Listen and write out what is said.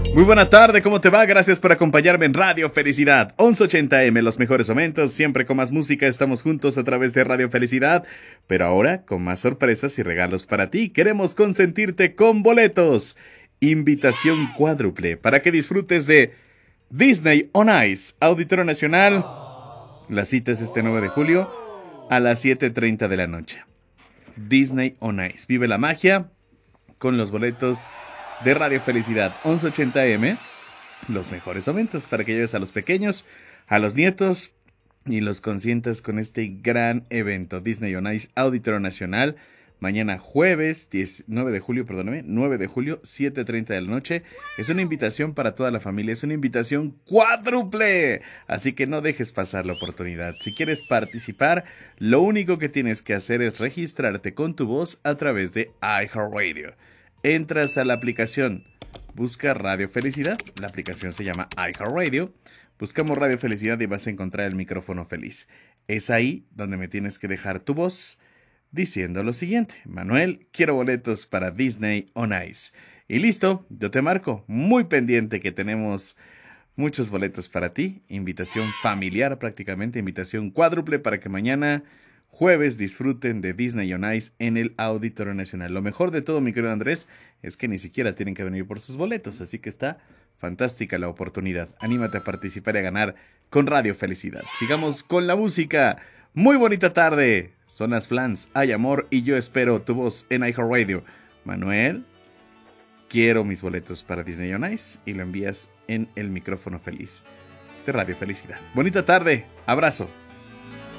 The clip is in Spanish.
Muy buena tarde, ¿cómo te va? Gracias por acompañarme en Radio Felicidad 1180M, los mejores momentos, siempre con más música, estamos juntos a través de Radio Felicidad, pero ahora con más sorpresas y regalos para ti. Queremos consentirte con boletos, invitación cuádruple para que disfrutes de Disney on Ice, Auditorio Nacional. La cita es este 9 de julio a las 7:30 de la noche. Disney on Ice, vive la magia con los boletos de Radio Felicidad 1180M, los mejores momentos para que lleves a los pequeños, a los nietos y los consientas con este gran evento Disney on Ice Auditorio Nacional. Mañana jueves 9 de julio, 7:30 de la noche. Es una invitación para toda la familia, es una invitación cuádruple. Así que no dejes pasar la oportunidad. Si quieres participar, lo único que tienes que hacer es registrarte con tu voz a través de iHeartRadio. Entras a la aplicación, busca Radio Felicidad, la aplicación se llama iHeartRadio, buscamos Radio Felicidad y vas a encontrar el micrófono feliz. Es ahí donde me tienes que dejar tu voz diciendo lo siguiente: Manuel, quiero boletos para Disney on Ice. Y listo, yo te marco, muy pendiente que tenemos muchos boletos para ti, invitación familiar prácticamente, invitación cuádruple para que mañana jueves disfruten de Disney on Ice en el Auditorio Nacional. Lo mejor de todo, mi querido Andrés, es que ni siquiera tienen que venir por sus boletos, así que está fantástica la oportunidad. Anímate a participar y a ganar con Radio Felicidad. Sigamos con la música. Muy bonita tarde. Son las Flans, Hay Amor y Yo Espero tu voz en iHeartRadio. Manuel, quiero mis boletos para Disney on Ice y lo envías en el micrófono feliz de Radio Felicidad. Bonita tarde. Abrazo.